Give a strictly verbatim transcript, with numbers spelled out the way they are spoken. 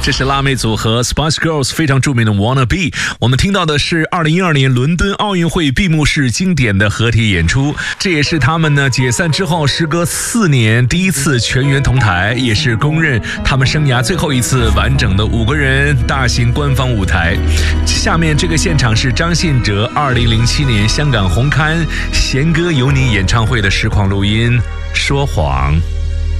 这是辣妹组合 Spice Girls 非常著名的 Wanna Be。 我们听到的是二零一二年伦敦奥运会闭幕式经典的合体演出，这也是他们呢解散之后时隔四年第一次全员同台，也是公认他们生涯最后一次完整的五个人大型官方舞台。下面这个现场是张信哲二零零七年香港红磡弦歌有你演唱会的实况录音。说谎。